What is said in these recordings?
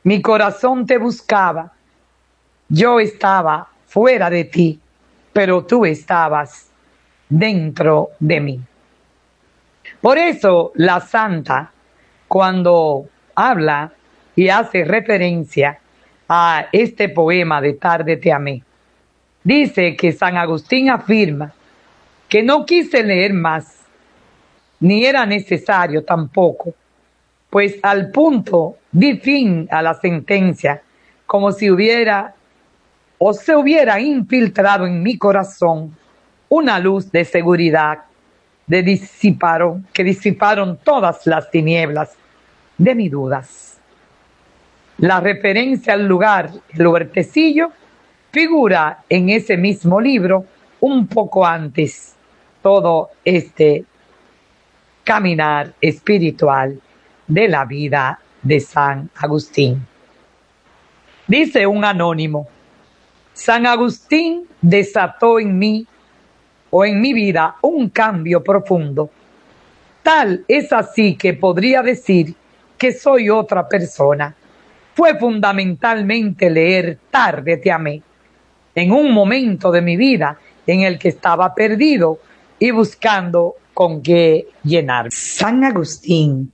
Mi corazón te buscaba. Yo estaba fuera de ti, pero tú estabas dentro de mí. Por eso la santa, cuando habla y hace referencia a este poema de Tarde te amé, dice que San Agustín afirma que no quise leer más, ni era necesario tampoco, pues al punto di fin a la sentencia, como si hubiera o se hubiera infiltrado en mi corazón una luz de seguridad que disiparon todas las tinieblas de mis dudas. La referencia al lugar, el huertecillo, figura en ese mismo libro un poco antes todo este caminar espiritual de la vida de San Agustín. Dice un anónimo: San Agustín desató en mí o en mi vida un cambio profundo. Tal es así que podría decir que soy otra persona. Fue fundamentalmente leer Tarde te amé, en un momento de mi vida en el que estaba perdido y buscando con qué llenar. San Agustín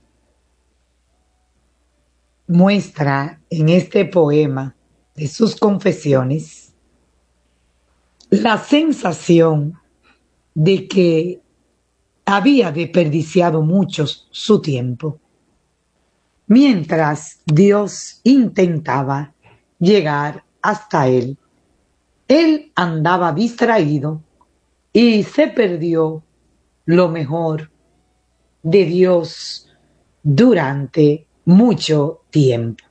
muestra en este poema de sus confesiones la sensación de que había desperdiciado mucho su tiempo, mientras Dios intentaba llegar hasta él. Él andaba distraído y se perdió lo mejor de Dios durante mucho tiempo.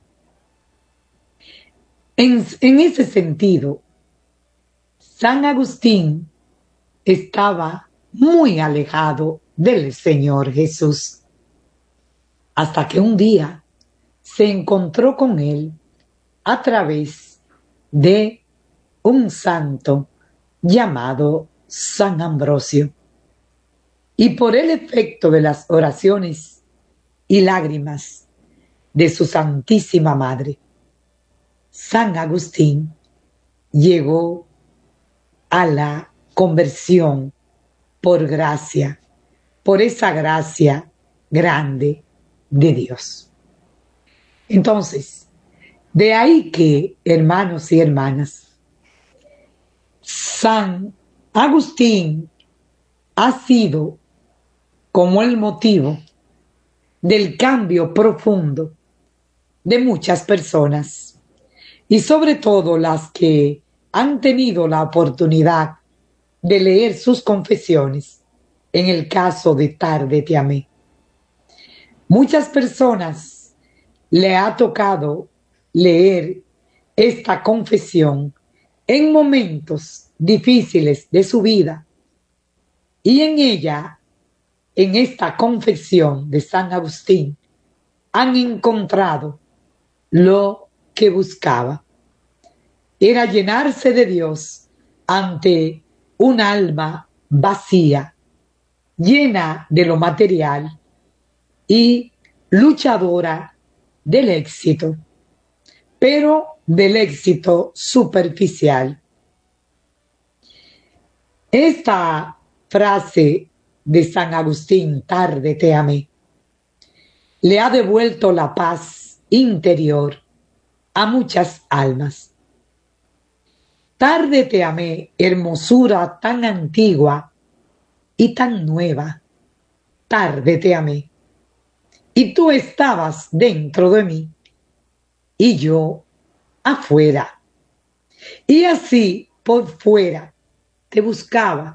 En ese sentido, San Agustín estaba muy alejado del Señor Jesús, hasta que un día se encontró con él a través de un santo llamado San Ambrosio. Y por el efecto de las oraciones y lágrimas de su Santísima Madre, San Agustín llegó a la conversión por gracia, por esa gracia grande de Dios. Entonces, de ahí que, hermanos y hermanas, San Agustín ha sido como el motivo del cambio profundo de muchas personas, y sobre todo las que han tenido la oportunidad de leer sus confesiones. En el caso de Tarde te amé, muchas personas le ha tocado leer esta confesión en momentos difíciles de su vida, y en ella, en esta confesión de San Agustín, han encontrado lo que buscaba. Era llenarse de Dios ante un alma vacía, llena de lo material y luchadora del éxito, pero del éxito superficial. Esta frase de San Agustín, Tarde te amé, le ha devuelto la paz interior a muchas almas. Tarde te amé, hermosura tan antigua y tan nueva. Tarde te amé, y tú estabas dentro de mí, y yo afuera. Y así por fuera te buscaba,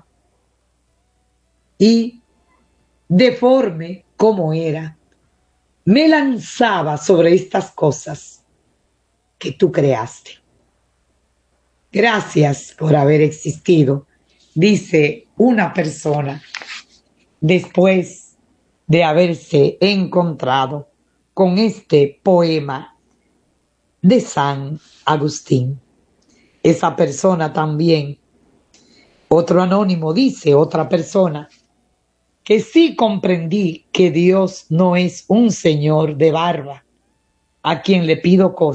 y deforme como era, me lanzaba sobre estas cosas que tú creaste. Gracias por haber existido, dice una persona después de haberse encontrado con este poema de San Agustín. Esa persona también, otro anónimo dice, otra persona, que sí comprendí que Dios no es un señor de barba a quien le pido cosas,